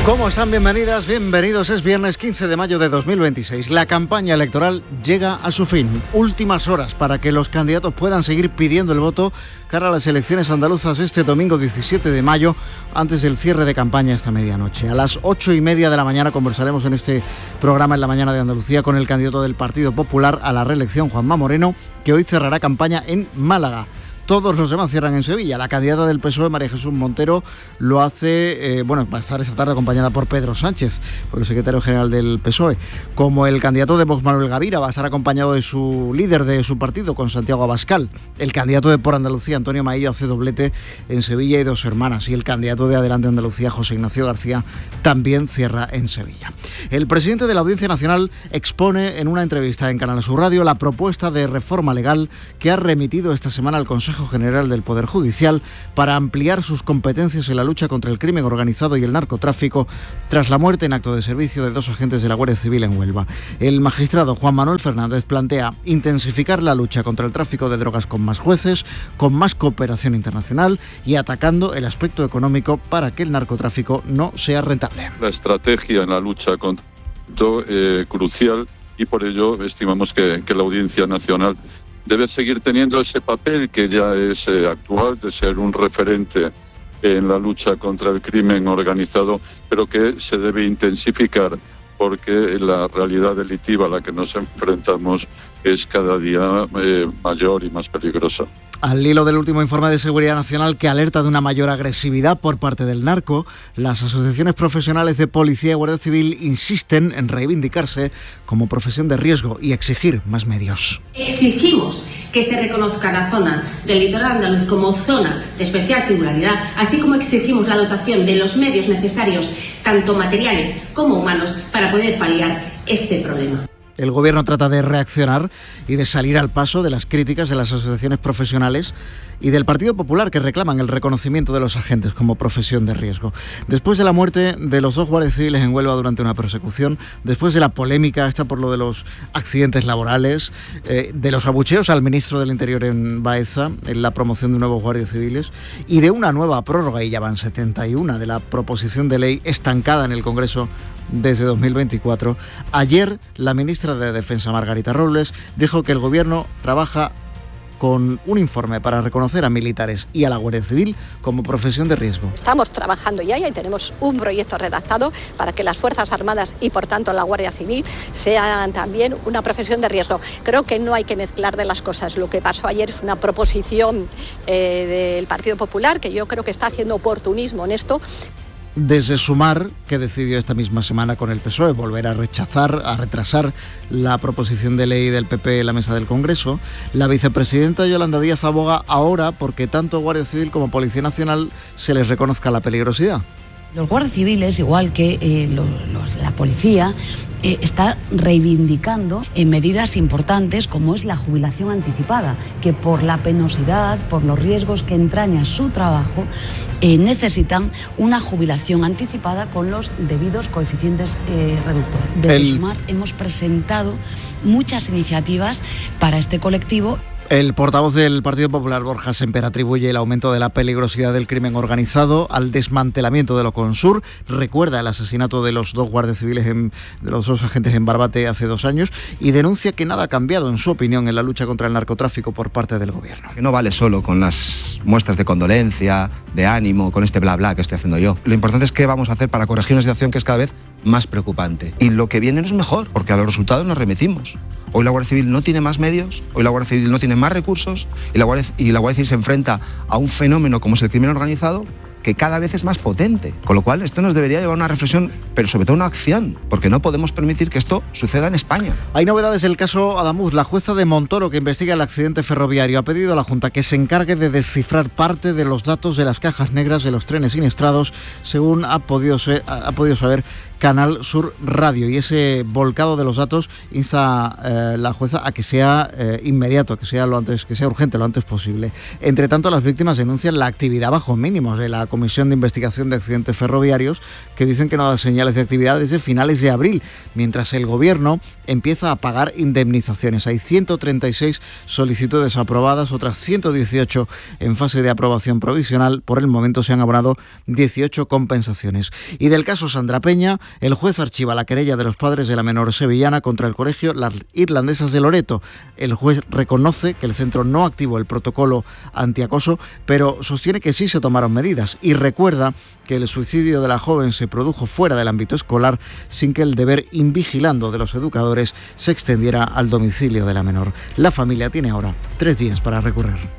¿Cómo están? Bienvenidas, bienvenidos. Es viernes 15 de mayo de 2026. La campaña electoral llega a su fin. Últimas horas para que los candidatos puedan seguir pidiendo el voto cara a las elecciones andaluzas este domingo 17 de mayo, antes del cierre de campaña esta medianoche. A las 8:30 de la mañana conversaremos en este programa en la mañana de Andalucía con el candidato del Partido Popular a la reelección, Juanma Moreno, que hoy cerrará campaña en Málaga. Todos los demás cierran en Sevilla. La candidata del PSOE, María Jesús Montero, lo hace, va a estar esta tarde acompañada por Pedro Sánchez, por el secretario general del PSOE. Como el candidato de Vox, Manuel Gavira, va a estar acompañado de su líder de su partido, con Santiago Abascal. El candidato de Por Andalucía, Antonio Maillo, hace doblete en Sevilla y Dos Hermanas. Y el candidato de Adelante Andalucía, José Ignacio García, también cierra en Sevilla. El presidente de la Audiencia Nacional expone en una entrevista en Canal Sur Radio la propuesta de reforma legal que ha remitido esta semana al Consejo General del Poder Judicial para ampliar sus competencias en la lucha contra el crimen organizado y el narcotráfico tras la muerte en acto de servicio de 2 agentes de la Guardia Civil en Huelva. El magistrado Juan Manuel Fernández plantea intensificar la lucha contra el tráfico de drogas con más jueces, con más cooperación internacional y atacando el aspecto económico para que el narcotráfico no sea rentable. La estrategia en la lucha contra crucial, y por ello estimamos que la Audiencia Nacional debe seguir teniendo ese papel que ya es actual, de ser un referente en la lucha contra el crimen organizado, pero que se debe intensificar porque la realidad delictiva a la que nos enfrentamos es cada día mayor y más peligrosa. Al hilo del último informe de Seguridad Nacional que alerta de una mayor agresividad por parte del narco, las asociaciones profesionales de Policía y Guardia Civil insisten en reivindicarse como profesión de riesgo y exigir más medios. Exigimos que se reconozca la zona del litoral andaluz como zona de especial singularidad, así como exigimos la dotación de los medios necesarios, tanto materiales como humanos, para poder paliar este problema. El Gobierno trata de reaccionar y de salir al paso de las críticas de las asociaciones profesionales y del Partido Popular, que reclaman el reconocimiento de los agentes como profesión de riesgo. Después de la muerte de los 2 guardias civiles en Huelva durante una persecución, después de la polémica esta por lo de los accidentes laborales, de los abucheos al ministro del Interior en Baeza, en la promoción de nuevos guardias civiles, y de una nueva prórroga, y ya van 71, de la proposición de ley estancada en el Congreso desde 2024. Ayer la ministra de Defensa, Margarita Robles, dijo que el Gobierno trabaja con un informe para reconocer a militares y a la Guardia Civil como profesión de riesgo. Estamos trabajando ya y tenemos un proyecto redactado para que las Fuerzas Armadas y por tanto la Guardia Civil sean también una profesión de riesgo. Creo que no hay que mezclar de las cosas. Lo que pasó ayer es una proposición del Partido Popular que yo creo que está haciendo oportunismo en esto. Desde Sumar, que decidió esta misma semana con el PSOE volver a retrasar la proposición de ley del PP en la mesa del Congreso, la vicepresidenta Yolanda Díaz aboga ahora porque tanto Guardia Civil como Policía Nacional se les reconozca la peligrosidad. Los guardias civiles, igual que la policía, está reivindicando medidas importantes como es la jubilación anticipada, que por la penosidad, por los riesgos que entraña su trabajo, necesitan una jubilación anticipada con los debidos coeficientes reductores. Desde Sumar hemos presentado muchas iniciativas para este colectivo. El portavoz del Partido Popular, Borja Sémper, atribuye el aumento de la peligrosidad del crimen organizado al desmantelamiento de Loconsur. Recuerda el asesinato de los 2 guardias civiles, de los 2 agentes en Barbate hace 2 años, y denuncia que nada ha cambiado, en su opinión, en la lucha contra el narcotráfico por parte del Gobierno. Que no vale solo con las muestras de condolencia, de ánimo, con este bla bla que estoy haciendo yo. Lo importante es qué vamos a hacer para corregir una situación que es cada vez más preocupante. Y lo que viene no es mejor, porque a los resultados nos remitimos. Hoy la Guardia Civil no tiene más medios, hoy la Guardia Civil no tiene más recursos y la Guardia Civil se enfrenta a un fenómeno como es el crimen organizado que cada vez es más potente. Con lo cual esto nos debería llevar a una reflexión, pero sobre todo una acción, porque no podemos permitir que esto suceda en España. Hay novedades en el caso Adamuz. La jueza de Montoro, que investiga el accidente ferroviario, ha pedido a la Junta que se encargue de descifrar parte de los datos de las cajas negras de los trenes siniestrados, según ha podido saber Canal Sur Radio. Y ese volcado de los datos insta la jueza a que sea inmediato, que sea urgente, lo antes posible. Entre tanto, las víctimas denuncian la actividad bajo mínimos de la Comisión de Investigación de Accidentes Ferroviarios, que dicen que no da señales de actividad desde finales de abril, mientras el Gobierno empieza a pagar indemnizaciones. Hay 136 solicitudes aprobadas, otras 118 en fase de aprobación provisional. Por el momento se han abonado 18 compensaciones. Y del caso Sandra Peña, el juez archiva la querella de los padres de la menor sevillana contra el colegio Las Irlandesas de Loreto. El juez reconoce que el centro no activó el protocolo antiacoso, pero sostiene que sí se tomaron medidas y recuerda que el suicidio de la joven se produjo fuera del ámbito escolar sin que el deber invigilando de los educadores se extendiera al domicilio de la menor. La familia tiene ahora 3 días para recurrir.